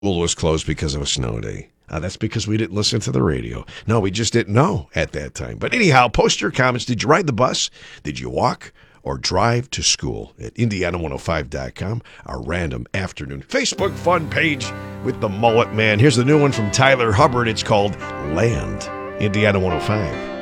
School was closed because of a snow day. That's because we didn't listen to the radio. No, we just didn't know at that time. But anyhow, post your comments. Did you ride the bus? Did you walk or drive to school? At Indiana105.com, our random afternoon Facebook fun page with the Mullet Man. Here's the new one from Tyler Hubbard. It's called Land. Indiana 105.